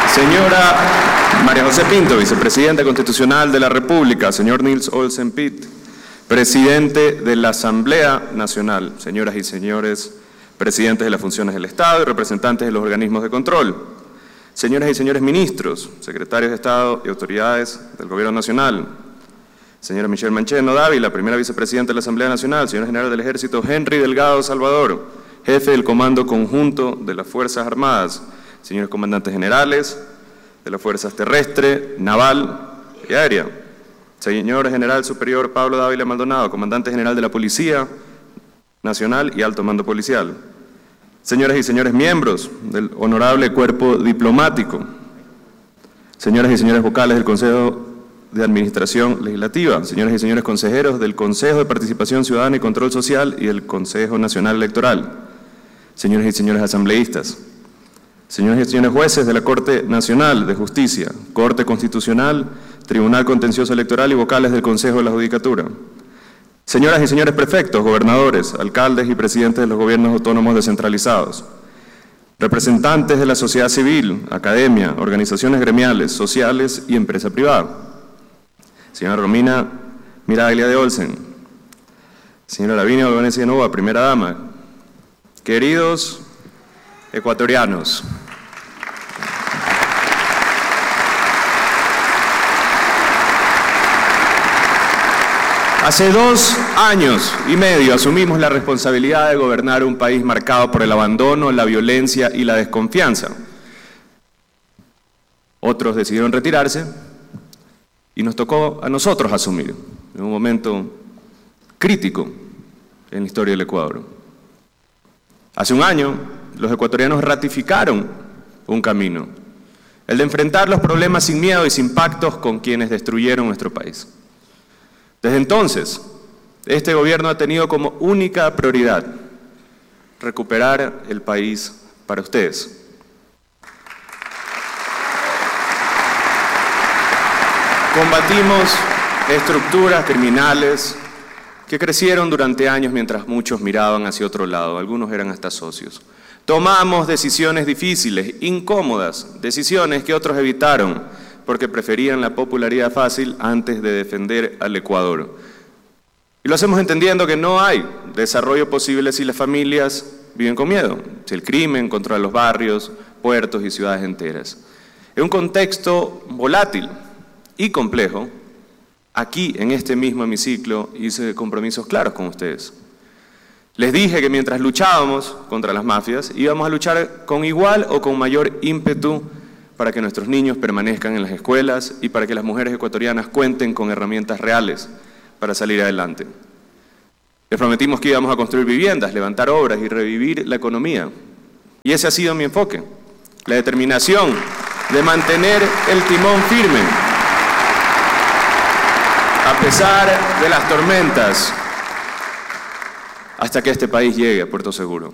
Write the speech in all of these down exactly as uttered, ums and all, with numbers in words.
Señora María José Pinto, vicepresidenta constitucional de la República. Señor Nils Olsen Pitt, presidente de la Asamblea Nacional. Señoras y señores presidentes de las funciones del Estado y representantes de los organismos de control. Señoras y señores ministros, secretarios de Estado y autoridades del Gobierno Nacional. Señora Michelle Mancheno Dávila, primera vicepresidenta de la Asamblea Nacional. Señor general del Ejército Henry Delgado Salvador, jefe del Comando Conjunto de las Fuerzas Armadas. Señores comandantes generales de las Fuerzas Terrestre, Naval y Aérea. Señor General Superior Pablo Dávila Maldonado, comandante general de la Policía Nacional y Alto Mando Policial. Señoras y señores miembros del honorable cuerpo diplomático. Señoras y señores vocales del Consejo de Administración Legislativa. Señoras y señores consejeros del Consejo de Participación Ciudadana y Control Social y del Consejo Nacional Electoral. Señores y señores asambleístas. Señores y señores jueces de la Corte Nacional de Justicia, Corte Constitucional, Tribunal Contencioso Electoral y vocales del Consejo de la Judicatura. Señoras y señores prefectos, gobernadores, alcaldes y presidentes de los gobiernos autónomos descentralizados. Representantes de la sociedad civil, academia, organizaciones gremiales, sociales y empresa privada. Señora Romina Miraglia de Olsen. Señora Lavinia Albanese de Nova, primera dama. Queridos ecuatorianos, hace dos años y medio asumimos la responsabilidad de gobernar un país marcado por el abandono, la violencia y la desconfianza. Otros decidieron retirarse y nos tocó a nosotros asumir en un momento crítico en la historia del Ecuador. Hace un año, los ecuatorianos ratificaron un camino, el de enfrentar los problemas sin miedo y sin pactos con quienes destruyeron nuestro país. Desde entonces, este gobierno ha tenido como única prioridad recuperar el país para ustedes. Combatimos estructuras criminales que crecieron durante años mientras muchos miraban hacia otro lado, algunos eran hasta socios. Tomamos decisiones difíciles, incómodas, decisiones que otros evitaron porque preferían la popularidad fácil antes de defender al Ecuador. Y lo hacemos entendiendo que no hay desarrollo posible si las familias viven con miedo, si el crimen controla los barrios, puertos y ciudades enteras. En un contexto volátil y complejo, aquí en este mismo hemiciclo hice compromisos claros con ustedes. Les dije que mientras luchábamos contra las mafias, íbamos a luchar con igual o con mayor ímpetu para que nuestros niños permanezcan en las escuelas y para que las mujeres ecuatorianas cuenten con herramientas reales para salir adelante. Les prometimos que íbamos a construir viviendas, levantar obras y revivir la economía. Y ese ha sido mi enfoque, la determinación de mantener el timón firme, a pesar de las tormentas, hasta que este país llegue a Puerto Seguro.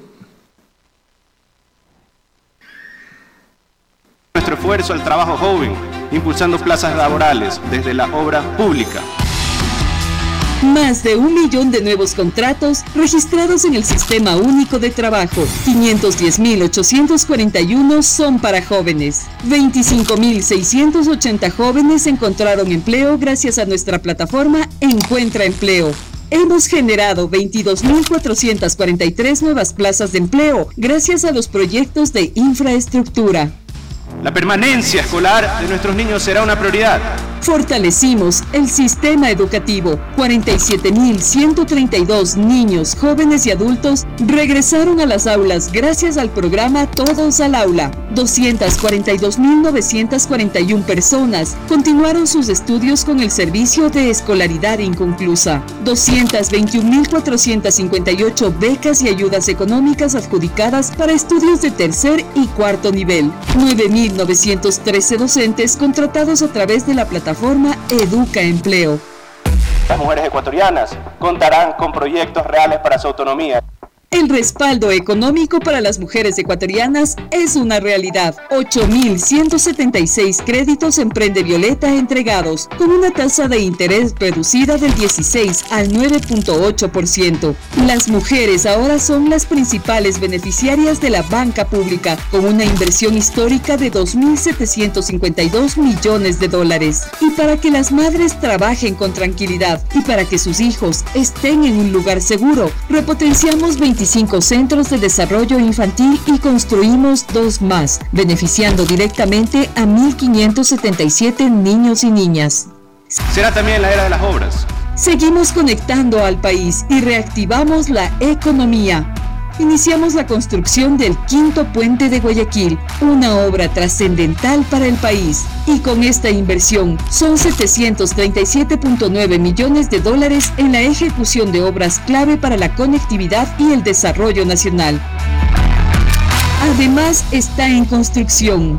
Nuestro esfuerzo al trabajo joven, impulsando plazas laborales desde la obra pública. Más de un millón de nuevos contratos registrados en el Sistema Único de Trabajo. quinientos diez mil ochocientos cuarenta y uno son para jóvenes. veinticinco mil seiscientos ochenta jóvenes encontraron empleo gracias a nuestra plataforma Encuentra Empleo. Hemos generado veintidós mil cuatrocientas cuarenta y tres nuevas plazas de empleo gracias a los proyectos de infraestructura. La permanencia escolar de nuestros niños será una prioridad. Fortalecimos el sistema educativo. cuarenta y siete mil ciento treinta y dos niños, jóvenes y adultos regresaron a las aulas gracias al programa Todos al Aula. doscientas cuarenta y dos mil novecientas cuarenta y una personas continuaron sus estudios con el servicio de escolaridad inconclusa. doscientas veintiún mil cuatrocientas cincuenta y ocho becas y ayudas económicas adjudicadas para estudios de tercer y cuarto nivel. nueve mil novecientos trece docentes contratados a través de la plataforma Educa Empleo. Las mujeres ecuatorianas contarán con proyectos reales para su autonomía. El respaldo económico para las mujeres ecuatorianas es una realidad. ocho mil ciento setenta y seis créditos Emprende Violeta entregados, con una tasa de interés reducida del dieciséis al nueve punto ocho por ciento. Las mujeres ahora son las principales beneficiarias de la banca pública, con una inversión histórica de dos mil setecientos cincuenta y dos millones de dólares. Y para que las madres trabajen con tranquilidad y para que sus hijos estén en un lugar seguro, repotenciamos veinticinco centros de desarrollo infantil y construimos dos más, beneficiando directamente a mil quinientos setenta y siete niños y niñas. Será también la era de las obras. Seguimos conectando al país y reactivamos la economía. Iniciamos la construcción del quinto puente de Guayaquil, una obra trascendental para el país. Y con esta inversión son setecientos treinta y siete punto nueve millones de dólares en la ejecución de obras clave para la conectividad y el desarrollo nacional. Además, está en construcción.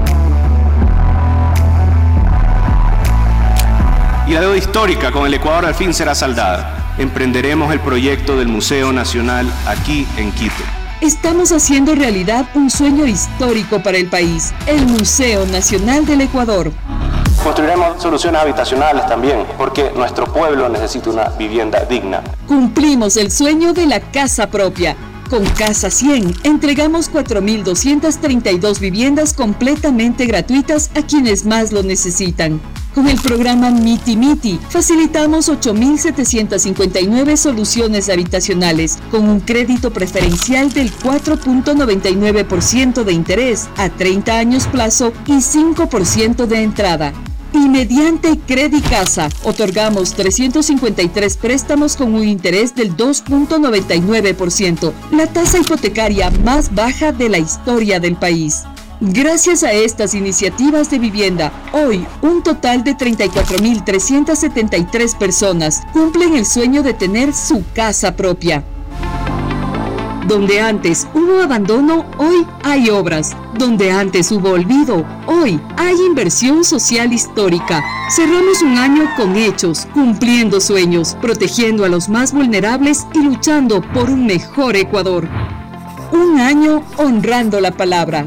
Y la deuda histórica con el Ecuador al fin será saldada. Emprenderemos el proyecto del Museo Nacional aquí en Quito. Estamos haciendo realidad un sueño histórico para el país, el Museo Nacional del Ecuador. Construiremos soluciones habitacionales también, porque nuestro pueblo necesita una vivienda digna. Cumplimos el sueño de la casa propia. Con Casa cien entregamos cuatro mil doscientas treinta y dos viviendas completamente gratuitas a quienes más lo necesitan. Con el programa Miti Miti facilitamos ocho mil setecientas cincuenta y nueve soluciones habitacionales con un crédito preferencial del cuatro punto noventa y nueve por ciento de interés a treinta años plazo y cinco por ciento de entrada. Y mediante Credicasa otorgamos trescientos cincuenta y tres préstamos con un interés del dos punto noventa y nueve por ciento, la tasa hipotecaria más baja de la historia del país. Gracias a estas iniciativas de vivienda, hoy un total de treinta y cuatro mil trescientas setenta y tres personas cumplen el sueño de tener su casa propia. Donde antes hubo abandono, hoy hay obras. Donde antes hubo olvido, hoy hay inversión social histórica. Cerramos un año con hechos, cumpliendo sueños, protegiendo a los más vulnerables y luchando por un mejor Ecuador. Un año honrando la palabra.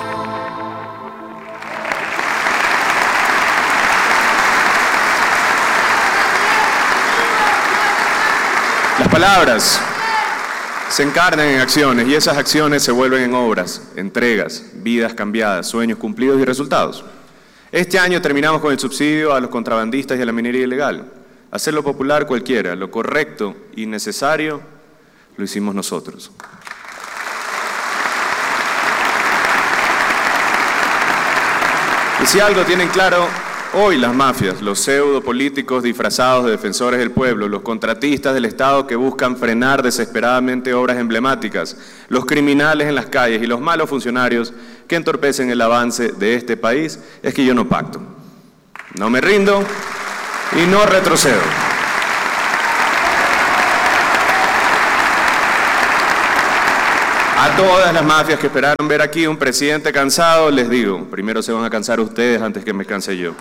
Las palabras se encarnan en acciones y esas acciones se vuelven en obras, entregas, vidas cambiadas, sueños cumplidos y resultados. Este año terminamos con el subsidio a los contrabandistas y a la minería ilegal. Hacerlo popular cualquiera, lo correcto y necesario, lo hicimos nosotros. Y si algo tienen claro hoy las mafias, los pseudopolíticos disfrazados de defensores del pueblo, los contratistas del Estado que buscan frenar desesperadamente obras emblemáticas, los criminales en las calles y los malos funcionarios que entorpecen el avance de este país, es que yo no pacto. No me rindo y no retrocedo. A todas las mafias que esperaron ver aquí un presidente cansado, les digo, primero se van a cansar ustedes antes que me canse yo.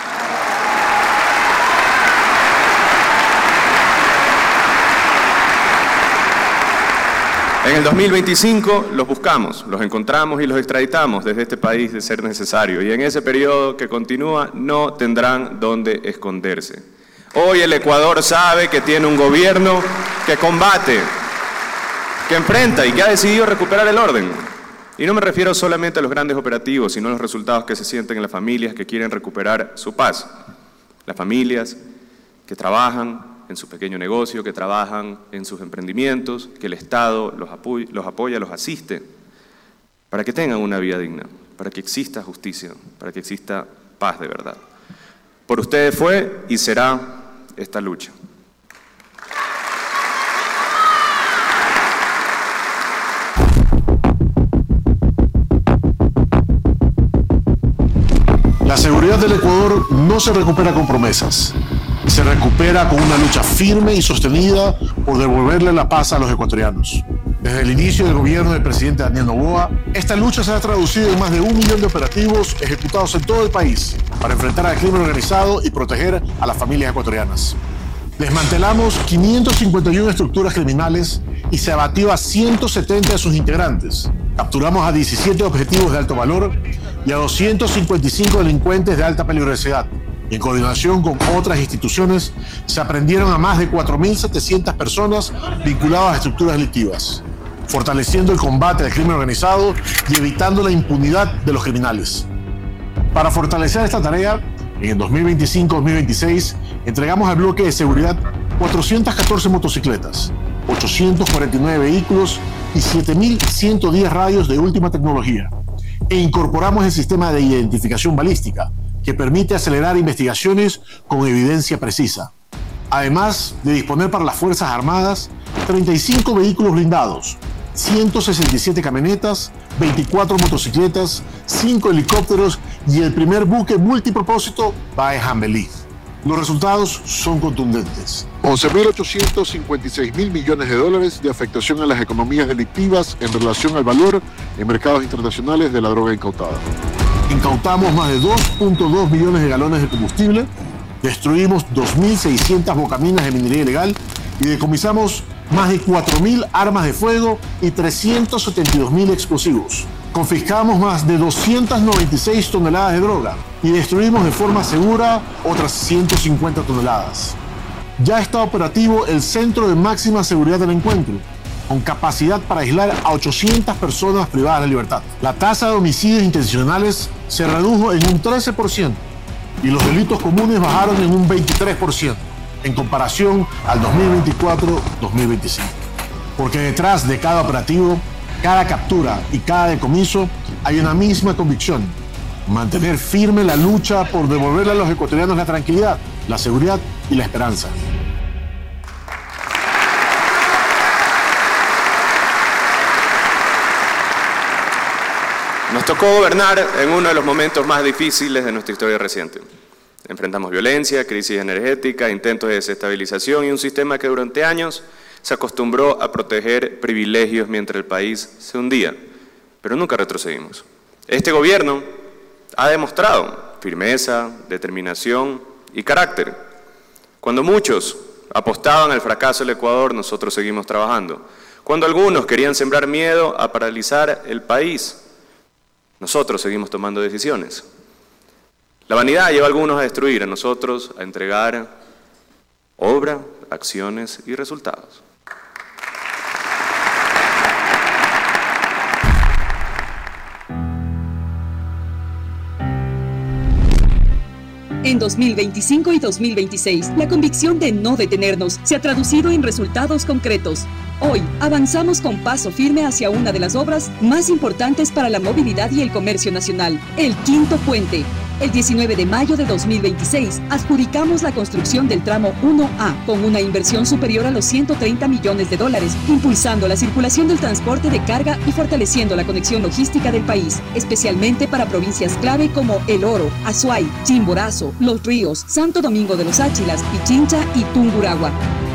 En el dos mil veinticinco los buscamos, los encontramos y los extraditamos desde este país de ser necesario. Y en ese periodo que continúa no tendrán dónde esconderse. Hoy el Ecuador sabe que tiene un gobierno que combate, que enfrenta y que ha decidido recuperar el orden. Y no me refiero solamente a los grandes operativos, sino a los resultados que se sienten en las familias que quieren recuperar su paz. Las familias que trabajan en su pequeño negocio, que trabajan en sus emprendimientos, que el Estado los apoya, los apoya, los asiste, para que tengan una vida digna, para que exista justicia, para que exista paz de verdad. Por ustedes fue y será esta lucha. La seguridad del Ecuador no se recupera con promesas, se recupera con una lucha firme y sostenida por devolverle la paz a los ecuatorianos. Desde el inicio del gobierno del presidente Daniel Noboa, esta lucha se ha traducido en más de un millón de operativos ejecutados en todo el país para enfrentar al crimen organizado y proteger a las familias ecuatorianas. Desmantelamos quinientas cincuenta y una estructuras criminales y se abatió a ciento setenta de sus integrantes. Capturamos a diecisiete objetivos de alto valor y a doscientos cincuenta y cinco delincuentes de alta peligrosidad. Y en coordinación con otras instituciones, se aprendieron a más de cuatro mil setecientas personas vinculadas a estructuras delictivas, fortaleciendo el combate al crimen organizado y evitando la impunidad de los criminales. Para fortalecer esta tarea, en el dos mil veinticinco dos mil veintiséis entregamos al bloque de seguridad cuatrocientas catorce motocicletas, ochocientos cuarenta y nueve vehículos y siete mil ciento diez radios de última tecnología. E incorporamos el sistema de identificación balística, que permite acelerar investigaciones con evidencia precisa. Además de disponer para las Fuerzas Armadas treinta y cinco vehículos blindados, ciento sesenta y siete camionetas, veinticuatro motocicletas, cinco helicópteros y el primer buque multipropósito Bae Jambelí. Los resultados son contundentes. once mil ochocientos cincuenta y seis mil millones de dólares de afectación a las economías delictivas en relación al valor en mercados internacionales de la droga incautada. Incautamos más de dos punto dos millones de galones de combustible, destruimos dos mil seiscientas bocaminas de minería ilegal y decomisamos más de cuatro mil armas de fuego y trescientos setenta y dos mil explosivos. Confiscamos más de doscientas noventa y seis toneladas de droga y destruimos de forma segura otras ciento cincuenta toneladas. Ya está operativo el Centro de Máxima Seguridad del Encuentro, con capacidad para aislar a ochocientas personas privadas de libertad. La tasa de homicidios intencionales se redujo en un trece por ciento y los delitos comunes bajaron en un veintitrés por ciento en comparación al dos mil veinticuatro dos mil veinticinco. Porque detrás de cada operativo, cada captura y cada decomiso hay una misma convicción: mantener firme la lucha por devolverle a los ecuatorianos la tranquilidad, la seguridad y la esperanza. Nos tocó gobernar en uno de los momentos más difíciles de nuestra historia reciente. Enfrentamos violencia, crisis energética, intentos de desestabilización y un sistema que durante años se acostumbró a proteger privilegios mientras el país se hundía, pero nunca retrocedimos. Este gobierno ha demostrado firmeza, determinación y carácter. Cuando muchos apostaban al fracaso del Ecuador, nosotros seguimos trabajando. Cuando algunos querían sembrar miedo a paralizar el país, nosotros seguimos tomando decisiones. La vanidad lleva a algunos a destruir, a nosotros a entregar obra, acciones y resultados. En dos mil veinticinco y dos mil veintiséis, la convicción de no detenernos se ha traducido en resultados concretos. Hoy, avanzamos con paso firme hacia una de las obras más importantes para la movilidad y el comercio nacional, el Quinto Puente. El diecinueve de mayo de dos mil veintiséis, adjudicamos la construcción del tramo uno A con una inversión superior a los ciento treinta millones de dólares, impulsando la circulación del transporte de carga y fortaleciendo la conexión logística del país, especialmente para provincias clave como El Oro, Azuay, Chimborazo, Los Ríos, Santo Domingo de los Áchilas, Pichincha y Tungurahua.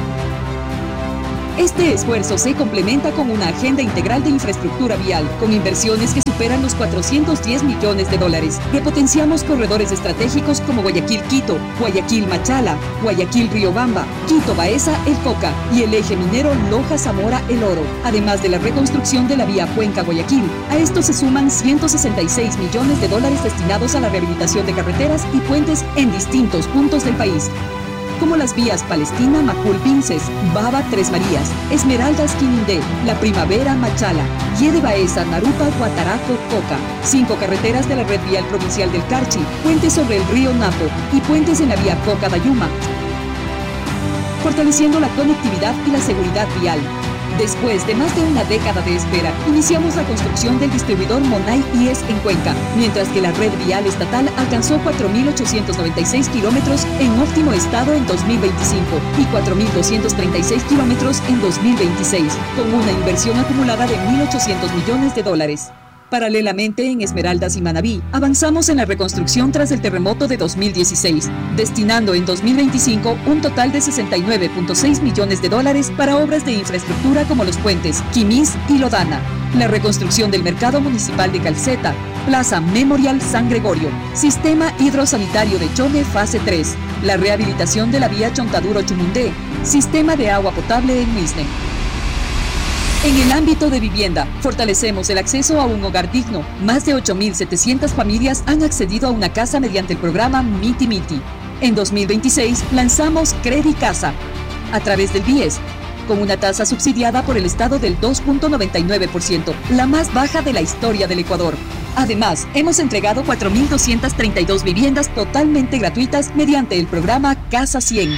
Este esfuerzo se complementa con una agenda integral de infraestructura vial, con inversiones que superan los cuatrocientos diez millones de dólares. Repotenciamos corredores estratégicos como Guayaquil-Quito, Guayaquil-Machala, Guayaquil-Riobamba, Quito-Baeza-El Coca y el eje minero Loja-Zamora-El Oro, además de la reconstrucción de la vía Cuenca-Guayaquil. A esto se suman ciento sesenta y seis millones de dólares destinados a la rehabilitación de carreteras y puentes en distintos puntos del país, como las vías Palestina, Macul, Pinces, Baba, Tres Marías, Esmeraldas, Quinindé, La Primavera, Machala, Guede Baeza, Narupa, Guataraco, Coca, cinco carreteras de la red vial provincial del Carchi, puentes sobre el río Napo y puentes en la vía Coca-Dayuma, fortaleciendo la conectividad y la seguridad vial. Después de más de una década de espera, iniciamos la construcción del distribuidor Monay I E S en Cuenca, mientras que la red vial estatal alcanzó cuatro mil ochocientos noventa y seis kilómetros en óptimo estado en dos mil veinticinco y cuatro mil doscientos treinta y seis kilómetros en dos mil veintiséis, con una inversión acumulada de mil ochocientos millones de dólares. Paralelamente, en Esmeraldas y Manabí, avanzamos en la reconstrucción tras el terremoto de dos mil dieciséis, destinando en dos mil veinticinco un total de sesenta y nueve punto seis millones de dólares para obras de infraestructura como los puentes Quimís y Lodana, la reconstrucción del mercado municipal de Calceta, Plaza Memorial San Gregorio, Sistema Hidrosanitario de Chone fase tres, la rehabilitación de la vía Chontaduro-Chumundé, Sistema de agua potable en Misne. En el ámbito de vivienda, fortalecemos el acceso a un hogar digno. Más de ocho mil setecientas familias han accedido a una casa mediante el programa Miti Miti. En dos mil veintiséis lanzamos Credi Casa a través del B I E S, con una tasa subsidiada por el Estado del dos punto noventa y nueve por ciento, la más baja de la historia del Ecuador. Además, hemos entregado cuatro mil doscientas treinta y dos viviendas totalmente gratuitas mediante el programa Casa cien.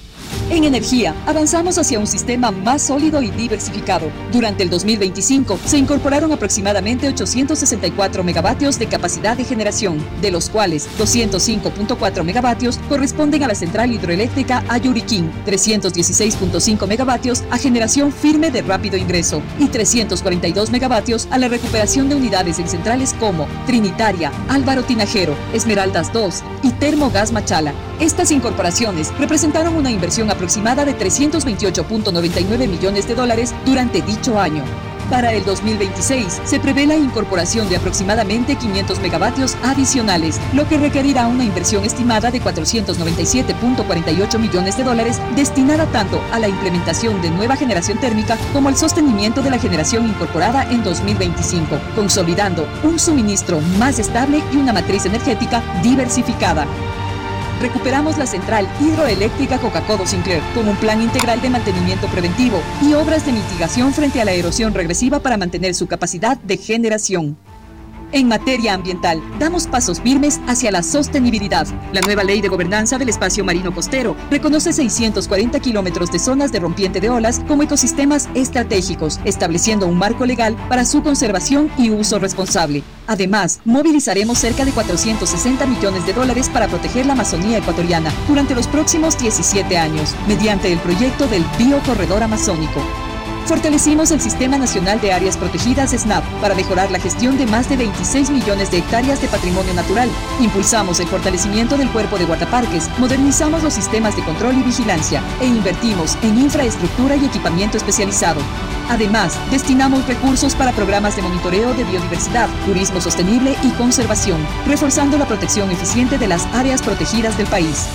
En energía, avanzamos hacia un sistema más sólido y diversificado. Durante el dos mil veinticinco, se incorporaron aproximadamente ochocientos sesenta y cuatro megavatios de capacidad de generación, de los cuales doscientos cinco punto cuatro megavatios corresponden a la central hidroeléctrica Ayuriquín, trescientos dieciséis punto cinco megavatios a generación firme de rápido ingreso y trescientos cuarenta y dos megavatios a la recuperación de unidades en centrales como Trinitaria, Álvaro Tinajero, Esmeraldas dos y Termogas Machala. Estas incorporaciones representaron una inversión aproximada de trescientos veintiocho punto noventa y nueve millones de dólares durante dicho año. Para el dos mil veintiséis se prevé la incorporación de aproximadamente quinientos megavatios adicionales, lo que requerirá una inversión estimada de cuatrocientos noventa y siete punto cuarenta y ocho millones de dólares destinada tanto a la implementación de nueva generación térmica como al sostenimiento de la generación incorporada en dos mil veinticinco, consolidando un suministro más estable y una matriz energética diversificada. Recuperamos la central hidroeléctrica Coca-Codo Sinclair con un plan integral de mantenimiento preventivo y obras de mitigación frente a la erosión regresiva para mantener su capacidad de generación. En materia ambiental, damos pasos firmes hacia la sostenibilidad. La nueva Ley de Gobernanza del Espacio Marino Costero reconoce seiscientos cuarenta kilómetros de zonas de rompiente de olas como ecosistemas estratégicos, estableciendo un marco legal para su conservación y uso responsable. Además, movilizaremos cerca de cuatrocientos sesenta millones de dólares para proteger la Amazonía ecuatoriana durante los próximos diecisiete años, mediante el proyecto del Biocorredor Amazónico. Fortalecimos el Sistema Nacional de Áreas Protegidas SNAP para mejorar la gestión de más de veintiséis millones de hectáreas de patrimonio natural. Impulsamos el fortalecimiento del cuerpo de guardaparques, modernizamos los sistemas de control y vigilancia e invertimos en infraestructura y equipamiento especializado. Además, destinamos recursos para programas de monitoreo de biodiversidad, turismo sostenible y conservación, reforzando la protección eficiente de las áreas protegidas del país.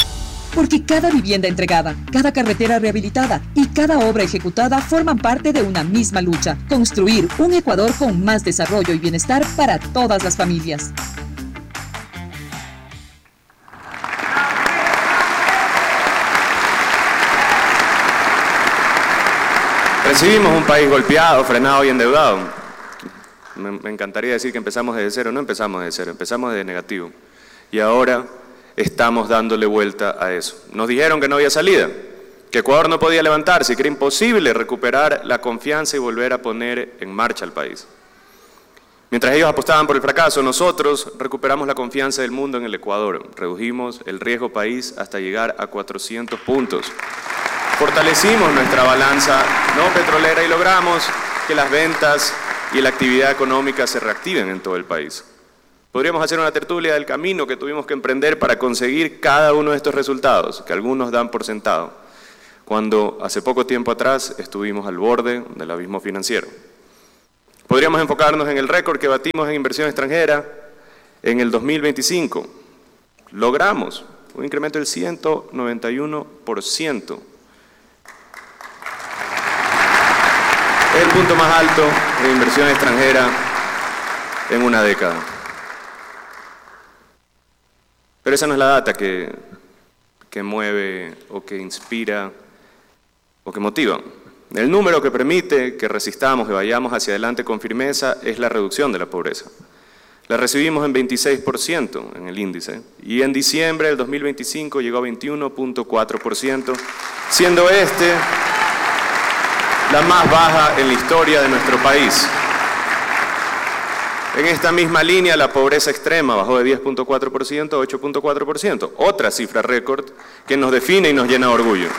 Porque cada vivienda entregada, cada carretera rehabilitada y cada obra ejecutada forman parte de una misma lucha: construir un Ecuador con más desarrollo y bienestar para todas las familias. Recibimos un país golpeado, frenado y endeudado. Me, me encantaría decir que empezamos desde cero. No empezamos desde cero, empezamos desde negativo. Y ahora estamos dándole vuelta a eso. Nos dijeron que no había salida, que Ecuador no podía levantarse, que era imposible recuperar la confianza y volver a poner en marcha al país. Mientras ellos apostaban por el fracaso, nosotros recuperamos la confianza del mundo en el Ecuador. Redujimos el riesgo país hasta llegar a cuatrocientos puntos. Fortalecimos nuestra balanza no petrolera y logramos que las ventas y la actividad económica se reactiven en todo el país. Podríamos hacer una tertulia del camino que tuvimos que emprender para conseguir cada uno de estos resultados, que algunos dan por sentado, cuando hace poco tiempo atrás estuvimos al borde del abismo financiero. Podríamos enfocarnos en el récord que batimos en inversión extranjera en el dos mil veinticinco. Logramos un incremento del ciento noventa y uno por ciento. El punto más alto de inversión extranjera en una década. Pero esa no es la data que, que mueve o que inspira o que motiva. El número que permite que resistamos y vayamos hacia adelante con firmeza es la reducción de la pobreza. La recibimos en veintiséis por ciento en el índice y en diciembre del dos mil veinticinco llegó a veintiuno punto cuatro por ciento, siendo este la más baja en la historia de nuestro país. En esta misma línea, la pobreza extrema bajó de diez punto cuatro por ciento a ocho punto cuatro por ciento, otra cifra récord que nos define y nos llena de orgullo.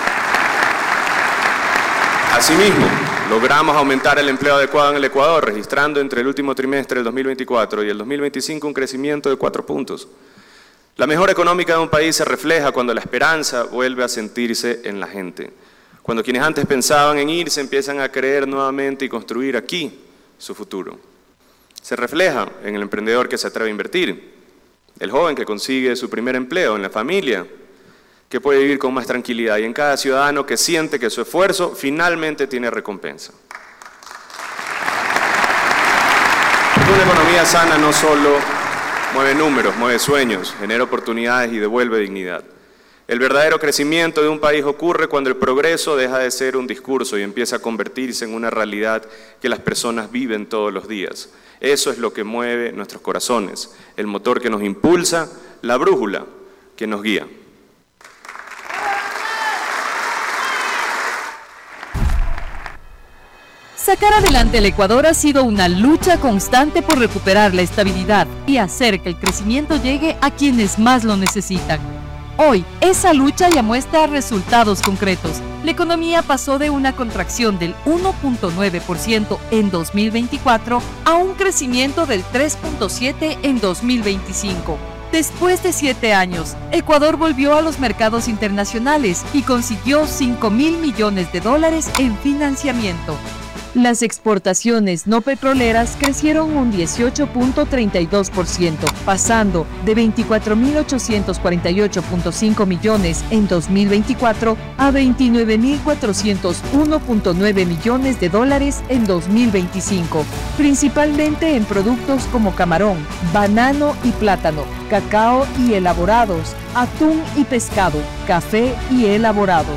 Asimismo, logramos aumentar el empleo adecuado en el Ecuador, registrando entre el último trimestre del dos mil veinticuatro y el dos mil veinticinco un crecimiento de cuatro puntos. La mejora económica de un país se refleja cuando la esperanza vuelve a sentirse en la gente. Cuando quienes antes pensaban en irse empiezan a creer nuevamente y construir aquí su futuro. Se refleja en el emprendedor que se atreve a invertir, el joven que consigue su primer empleo, en la familia que puede vivir con más tranquilidad y en cada ciudadano que siente que su esfuerzo finalmente tiene recompensa. Porque una economía sana no solo mueve números, mueve sueños, genera oportunidades y devuelve dignidad. El verdadero crecimiento de un país ocurre cuando el progreso deja de ser un discurso y empieza a convertirse en una realidad que las personas viven todos los días. Eso es lo que mueve nuestros corazones, el motor que nos impulsa, la brújula que nos guía. Sacar adelante el Ecuador ha sido una lucha constante por recuperar la estabilidad y hacer que el crecimiento llegue a quienes más lo necesitan. Hoy, esa lucha ya muestra resultados concretos. La economía pasó de una contracción del uno punto nueve por ciento en dos mil veinticuatro a un crecimiento del tres punto siete por ciento en dos mil veinticinco. Después de siete años, Ecuador volvió a los mercados internacionales y consiguió cinco mil millones de dólares en financiamiento. Las exportaciones no petroleras crecieron un dieciocho punto treinta y dos por ciento, pasando de veinticuatro mil ochocientos cuarenta y ocho punto cinco millones en dos mil veinticuatro a veintinueve mil cuatrocientos uno punto nueve millones de dólares en dos mil veinticinco, principalmente en productos como camarón, banano y plátano, cacao y elaborados, atún y pescado, café y elaborados.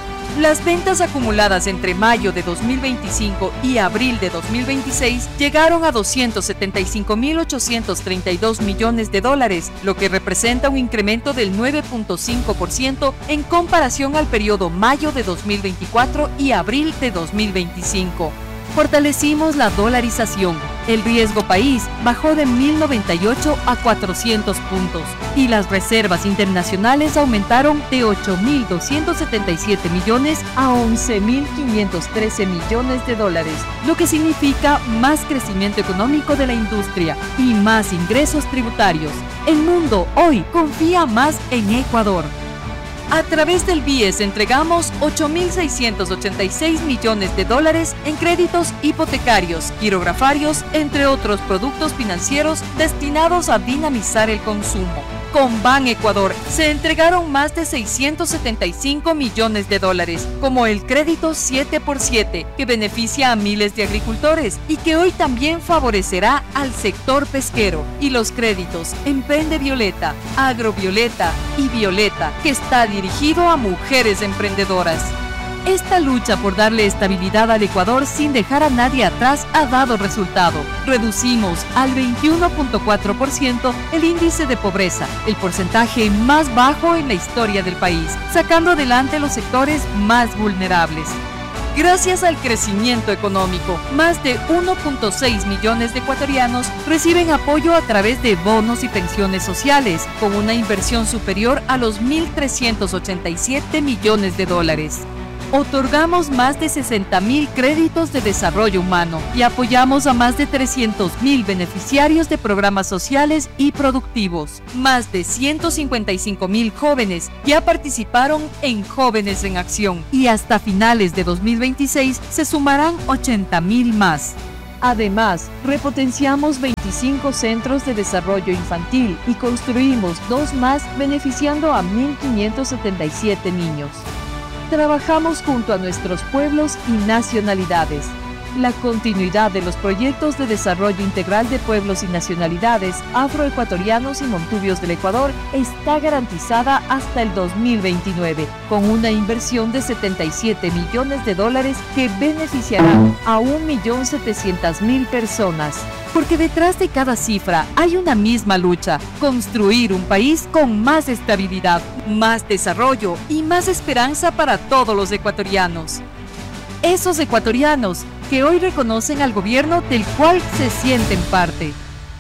Las ventas acumuladas entre mayo de dos mil veinticinco y abril de dos mil veintiséis llegaron a doscientos setenta y cinco mil ochocientos treinta y dos millones de dólares, lo que representa un incremento del nueve punto cinco por ciento en comparación al periodo mayo de dos mil veinticuatro y abril de dos mil veinticinco. Fortalecimos la dolarización. El riesgo país bajó de mil noventa y ocho a cuatrocientos puntos y las reservas internacionales aumentaron de ocho mil doscientos setenta y siete millones a once mil quinientos trece millones de dólares, lo que significa más crecimiento económico de la industria y más ingresos tributarios. El mundo hoy confía más en Ecuador. A través del B I E S entregamos ocho mil seiscientos ochenta y seis millones de dólares en créditos hipotecarios, quirografarios, entre otros productos financieros destinados a dinamizar el consumo. Con Ban Ecuador se entregaron más de seiscientos setenta y cinco millones de dólares, como el crédito siete por siete, que beneficia a miles de agricultores y que hoy también favorecerá al sector pesquero, y los créditos Emprende Violeta, Agrovioleta y Violeta, que está dirigido a mujeres emprendedoras. Esta lucha por darle estabilidad al Ecuador sin dejar a nadie atrás ha dado resultado. Reducimos al veintiuno punto cuatro por ciento el índice de pobreza, el porcentaje más bajo en la historia del país, sacando adelante los sectores más vulnerables. Gracias al crecimiento económico, más de uno punto seis millones de ecuatorianos reciben apoyo a través de bonos y pensiones sociales, con una inversión superior a los mil trescientos ochenta y siete millones de dólares. Otorgamos más de sesenta mil créditos de desarrollo humano y apoyamos a más de trescientos mil beneficiarios de programas sociales y productivos. Más de ciento cincuenta y cinco mil jóvenes ya participaron en Jóvenes en Acción y hasta finales de dos mil veintiséis se sumarán ochenta mil más. Además, repotenciamos veinticinco centros de desarrollo infantil y construimos dos más beneficiando a mil quinientos setenta y siete niños. Trabajamos junto a nuestros pueblos y nacionalidades. La continuidad de los proyectos de desarrollo integral de pueblos y nacionalidades afroecuatorianos y montubios del Ecuador está garantizada hasta el dos mil veintinueve, con una inversión de setenta y siete millones de dólares que beneficiará a un millón setecientas mil personas. Porque detrás de cada cifra hay una misma lucha: construir un país con más estabilidad, más desarrollo y más esperanza para todos los ecuatorianos. Esos ecuatorianos que hoy reconocen al gobierno del cual se sienten parte.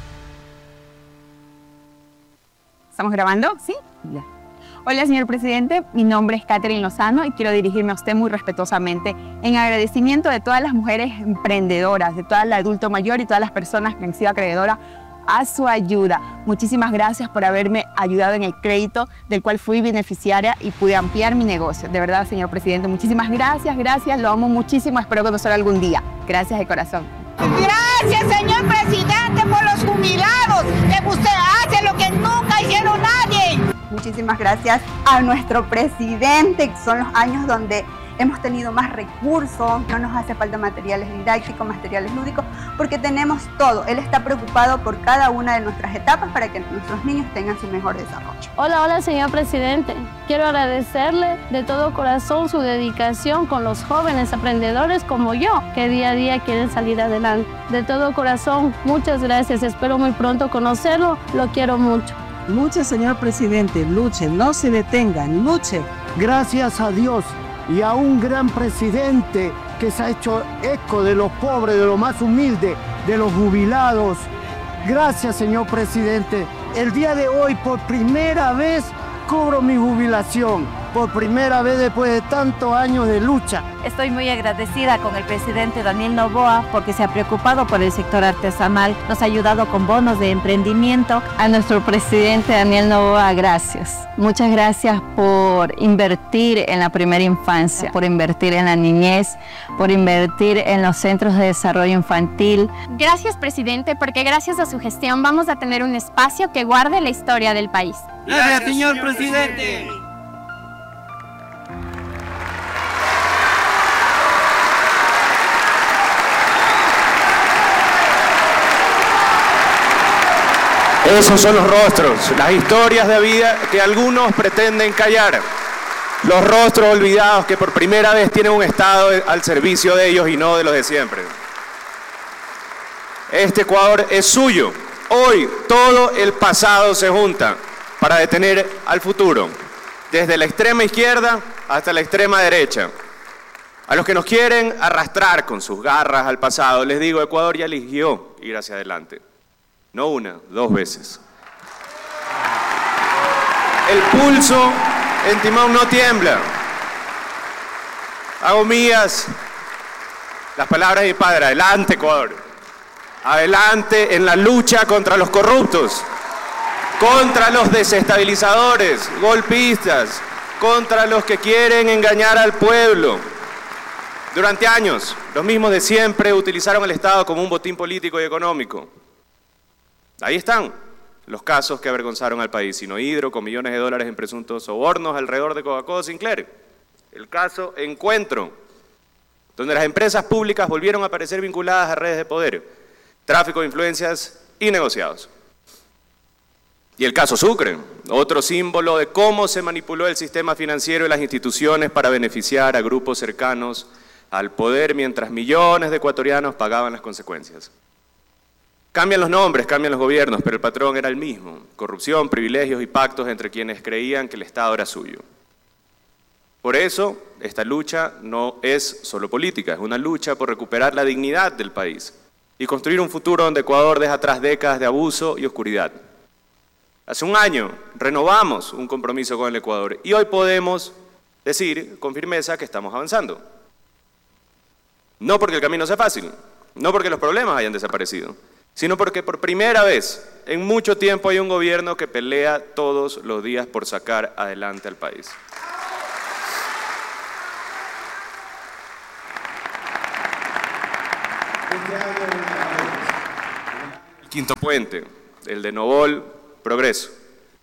¿Estamos grabando? ¿Sí? Ya. Hola, señor presidente. Mi nombre es Catherine Lozano y quiero dirigirme a usted muy respetuosamente en agradecimiento de todas las mujeres emprendedoras, de todo el adulto mayor y todas las personas que han sido acreedoras a su ayuda. Muchísimas gracias por haberme ayudado en el crédito del cual fui beneficiaria y pude ampliar mi negocio. De verdad, señor presidente, muchísimas gracias, gracias, lo amo muchísimo, espero conocerlo algún día. Gracias de corazón. Gracias, señor presidente, por los jubilados, que usted hace lo que nunca hicieron nadie. Muchísimas gracias a nuestro presidente, que son los años donde hemos tenido más recursos, no nos hace falta materiales didácticos, materiales lúdicos, porque tenemos todo. Él está preocupado por cada una de nuestras etapas para que nuestros niños tengan su mejor desarrollo. Hola, hola, señor presidente. Quiero agradecerle de todo corazón su dedicación con los jóvenes emprendedores como yo, que día a día quieren salir adelante. De todo corazón, muchas gracias. Espero muy pronto conocerlo. Lo quiero mucho. Luche, señor presidente, luche, no se detengan, luche. Gracias a Dios y a un gran presidente que se ha hecho eco de los pobres, de los más humildes, de los jubilados. Gracias, señor presidente. El día de hoy, por primera vez, cobro mi jubilación. Por primera vez después de tantos años de lucha. Estoy muy agradecida con el presidente Daniel Noboa porque se ha preocupado por el sector artesanal, nos ha ayudado con bonos de emprendimiento. A nuestro presidente Daniel Noboa, gracias. Muchas gracias por invertir en la primera infancia, por invertir en la niñez, por invertir en los centros de desarrollo infantil. Gracias, presidente, porque gracias a su gestión vamos a tener un espacio que guarde la historia del país. Gracias, señor presidente. Esos son los rostros, las historias de vida que algunos pretenden callar. Los rostros olvidados que por primera vez tienen un Estado al servicio de ellos y no de los de siempre. Este Ecuador es suyo. Hoy todo el pasado se junta para detener al futuro, desde la extrema izquierda hasta la extrema derecha. A los que nos quieren arrastrar con sus garras al pasado, les digo, Ecuador ya eligió ir hacia adelante. No una, dos veces. El pulso en Timón no tiembla. Hago mías las palabras de mi padre. Adelante, Ecuador. Adelante en la lucha contra los corruptos, contra los desestabilizadores, golpistas, contra los que quieren engañar al pueblo. Durante años, los mismos de siempre utilizaron el Estado como un botín político y económico. Ahí están los casos que avergonzaron al país. Sinohidro, con millones de dólares en presuntos sobornos alrededor de Coca-Cola Sinclair. El caso Encuentro, donde las empresas públicas volvieron a aparecer vinculadas a redes de poder, tráfico de influencias y negociados. Y el caso Sucre, otro símbolo de cómo se manipuló el sistema financiero y las instituciones para beneficiar a grupos cercanos al poder, mientras millones de ecuatorianos pagaban las consecuencias. Cambian los nombres, cambian los gobiernos, pero el patrón era el mismo: corrupción, privilegios y pactos entre quienes creían que el Estado era suyo. Por eso, esta lucha no es solo política, es una lucha por recuperar la dignidad del país y construir un futuro donde Ecuador deja atrás décadas de abuso y oscuridad. Hace un año renovamos un compromiso con el Ecuador y hoy podemos decir con firmeza que estamos avanzando. No porque el camino sea fácil, no porque los problemas hayan desaparecido, sino porque por primera vez en mucho tiempo hay un gobierno que pelea todos los días por sacar adelante al país. El quinto puente, el de Novol, Progreso.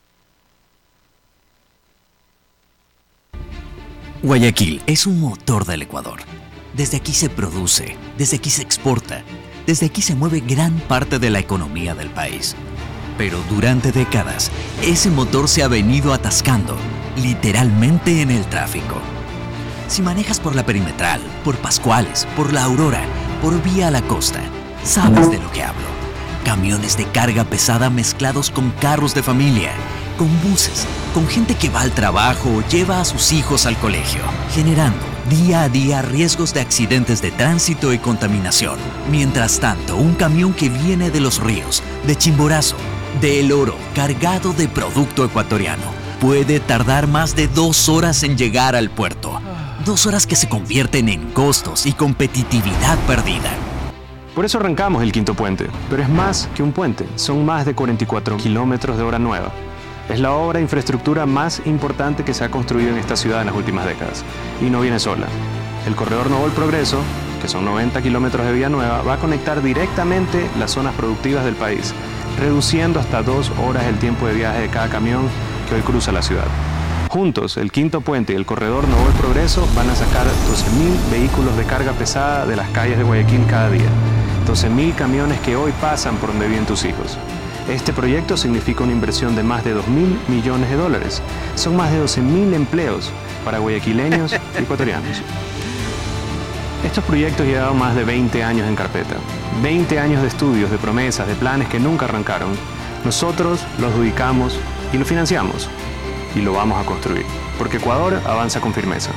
Guayaquil es un motor del Ecuador. Desde aquí se produce, desde aquí se exporta. Desde aquí se mueve gran parte de la economía del país. Pero durante décadas, ese motor se ha venido atascando, literalmente en el tráfico. Si manejas por la Perimetral, por Pascuales, por La Aurora, por Vía a la Costa, sabes de lo que hablo. Camiones de carga pesada mezclados con carros de familia, con buses, con gente que va al trabajo o lleva a sus hijos al colegio, generando día a día riesgos de accidentes de tránsito y contaminación. Mientras tanto, un camión que viene de Los Ríos, de Chimborazo, de El Oro, cargado de producto ecuatoriano, puede tardar más de dos horas en llegar al puerto. Dos horas que se convierten en costos y competitividad perdida. Por eso arrancamos el quinto puente, pero es más que un puente, son más de cuarenta y cuatro kilómetros de obra nueva. Es la obra de infraestructura más importante que se ha construido en esta ciudad en las últimas décadas. Y no viene sola. El corredor Novol Progreso, que son noventa kilómetros de vía nueva, va a conectar directamente las zonas productivas del país, reduciendo hasta dos horas el tiempo de viaje de cada camión que hoy cruza la ciudad. Juntos, el Quinto Puente y el Corredor Novo El Progreso van a sacar doce mil vehículos de carga pesada de las calles de Guayaquil cada día. doce mil camiones que hoy pasan por donde viven tus hijos. Este proyecto significa una inversión de más de dos mil millones de dólares. Son más de doce mil empleos para guayaquileños y ecuatorianos. Estos proyectos llevaron más de veinte años en carpeta. veinte años de estudios, de promesas, de planes que nunca arrancaron. Nosotros los adjudicamos y los financiamos. Y lo vamos a construir, porque Ecuador avanza con firmeza.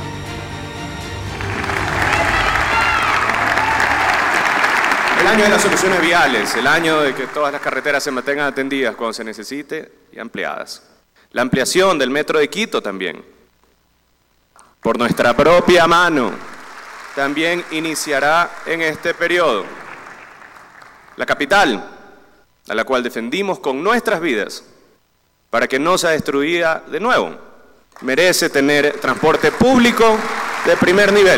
El año de las soluciones viales, el año de que todas las carreteras se mantengan atendidas cuando se necesite y ampliadas. La ampliación del metro de Quito también. Por nuestra propia mano, también iniciará en este periodo. La capital, a la cual defendimos con nuestras vidas, para que no sea destruida de nuevo, merece tener transporte público de primer nivel.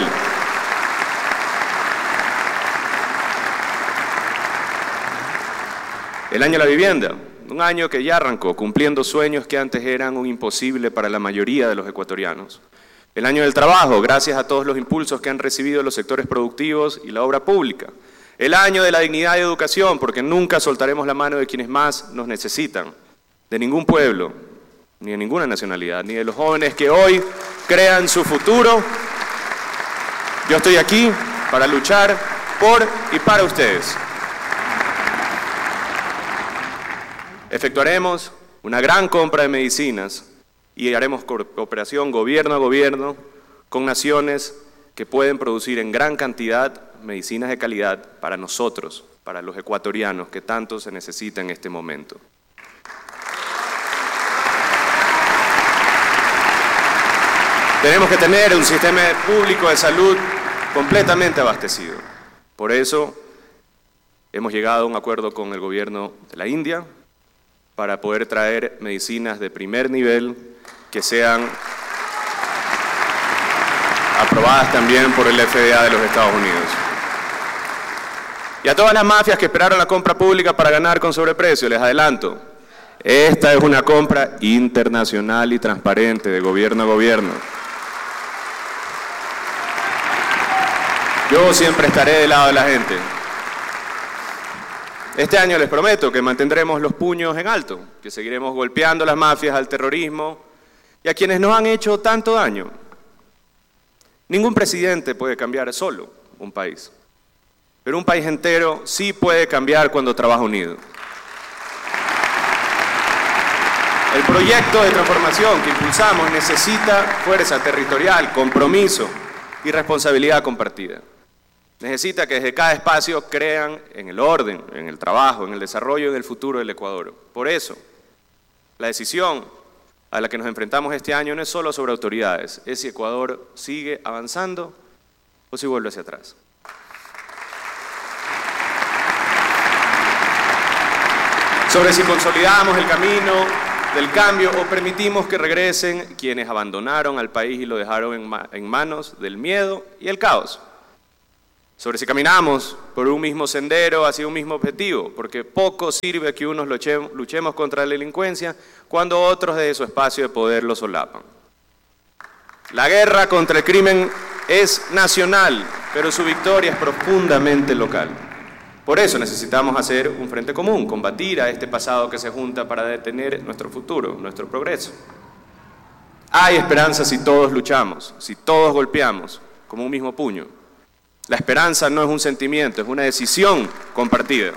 El año de la vivienda, un año que ya arrancó, cumpliendo sueños que antes eran un imposible para la mayoría de los ecuatorianos. El año del trabajo, gracias a todos los impulsos que han recibido los sectores productivos y la obra pública. El año de la dignidad y educación, porque nunca soltaremos la mano de quienes más nos necesitan. De ningún pueblo, ni de ninguna nacionalidad, ni de los jóvenes que hoy crean su futuro. Yo estoy aquí para luchar por y para ustedes. Efectuaremos una gran compra de medicinas y haremos cooperación gobierno a gobierno con naciones que pueden producir en gran cantidad medicinas de calidad para nosotros, para los ecuatorianos que tanto se necesita en este momento. Tenemos que tener un sistema público de salud completamente abastecido. Por eso hemos llegado a un acuerdo con el gobierno de la India para poder traer medicinas de primer nivel que sean aprobadas también por el F D A de los Estados Unidos. Y a todas las mafias que esperaron la compra pública para ganar con sobreprecio, les adelanto, esta es una compra internacional y transparente de gobierno a gobierno. Yo siempre estaré del lado de la gente. Este año les prometo que mantendremos los puños en alto, que seguiremos golpeando a las mafias, al terrorismo y a quienes nos han hecho tanto daño. Ningún presidente puede cambiar solo un país, pero un país entero sí puede cambiar cuando trabaja unido. El proyecto de transformación que impulsamos necesita fuerza territorial, compromiso y responsabilidad compartida. Necesita que desde cada espacio crean en el orden, en el trabajo, en el desarrollo y en el futuro del Ecuador. Por eso, la decisión a la que nos enfrentamos este año no es solo sobre autoridades, es si Ecuador sigue avanzando o si vuelve hacia atrás. Sobre si consolidamos el camino del cambio o permitimos que regresen quienes abandonaron al país y lo dejaron en, ma- en manos del miedo y el caos. Sobre si caminamos por un mismo sendero hacia un mismo objetivo, porque poco sirve que unos luchemos, luchemos contra la delincuencia cuando otros desde su espacio de poder lo solapan. La guerra contra el crimen es nacional, pero su victoria es profundamente local. Por eso necesitamos hacer un frente común, combatir a este pasado que se junta para detener nuestro futuro, nuestro progreso. Hay esperanza si todos luchamos, si todos golpeamos como un mismo puño. La esperanza no es un sentimiento, es una decisión compartida.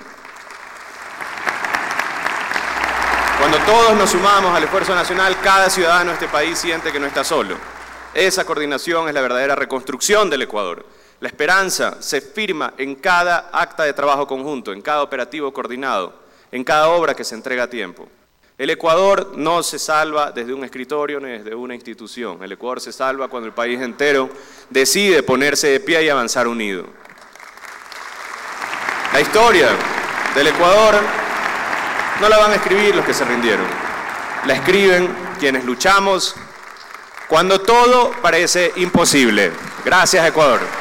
Cuando todos nos sumamos al esfuerzo nacional, cada ciudadano de este país siente que no está solo. Esa coordinación es la verdadera reconstrucción del Ecuador. La esperanza se firma en cada acta de trabajo conjunto, en cada operativo coordinado, en cada obra que se entrega a tiempo. El Ecuador no se salva desde un escritorio ni desde una institución. El Ecuador se salva cuando el país entero decide ponerse de pie y avanzar unido. La historia del Ecuador no la van a escribir los que se rindieron. La escriben quienes luchamos cuando todo parece imposible. Gracias, Ecuador.